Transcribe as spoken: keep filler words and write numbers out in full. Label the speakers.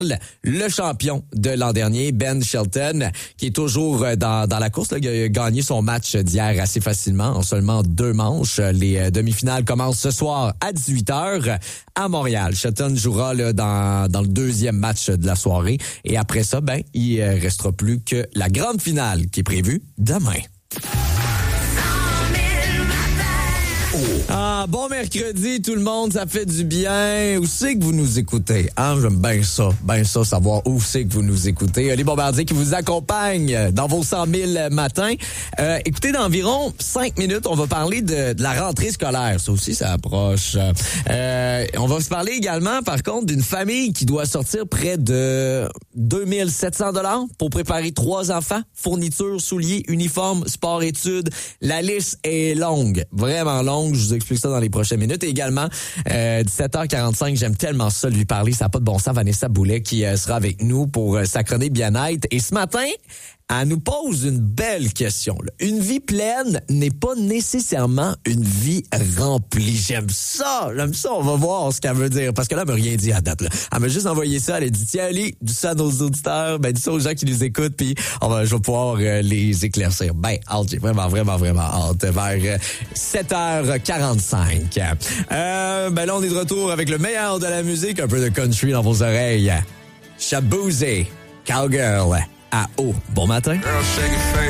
Speaker 1: le champion de l'an dernier, Ben Shelton, qui est toujours dans, dans la course. Là, il a gagné son match d'hier assez facilement, en seulement deux manches. Les demi-finales commencent ce soir à dix-huit heures à Montréal. Shelton jouera là, dans, dans le deuxième match de la soirée. Et après ça, ben, il restera plus que la grande finale qui est prévue demain. Ah, bon mercredi tout le monde, ça fait du bien. Où c'est que vous nous écoutez? Hein, j'aime bien ça, bien ça, savoir où c'est que vous nous écoutez. Les Bombardiers qui vous accompagnent dans vos cent mille matins. Euh, écoutez, dans environ cinq minutes, on va parler de, de la rentrée scolaire. Ça aussi, ça approche. Euh, on va se parler également, par contre, d'une famille qui doit sortir près de deux mille sept cents dollars pour préparer trois enfants. Fournitures, souliers, uniformes, sport-études. La liste est longue, vraiment longue. Je vous explique ça dans les prochaines minutes. Et également, euh, dix-sept heures quarante-cinq, j'aime tellement ça lui parler. Ça n'a pas de bon sens. Vanessa Boulet qui euh, sera avec nous pour euh, sa chronique bien-être. Et ce matin, elle nous pose une belle question. Là. Une vie pleine n'est pas nécessairement une vie remplie. J'aime ça, j'aime ça. On va voir ce qu'elle veut dire. Parce que là, elle m'a rien dit à date. Là. Elle m'a juste envoyé ça. Elle a dit, tiens, allez, dis ça à nos auditeurs, ben dis ça aux gens qui nous écoutent, puis on va, je vais pouvoir euh, les éclaircir. Ben, hâte, j'ai vraiment, vraiment, vraiment hâte. Vers euh, sept heures quarante-cinq. Euh, ben là, on est de retour avec le meilleur de la musique, un peu de country dans vos oreilles. Shaboozey, Cowgirl. À haut. Bon matin.